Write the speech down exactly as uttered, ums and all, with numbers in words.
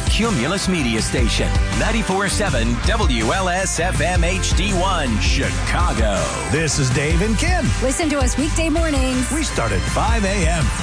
Cumulus Media Station. ninety-four point seven W L S F M H D one, Chicago. This is Dave and Ken. Listen to us weekday mornings. We start at five a.m.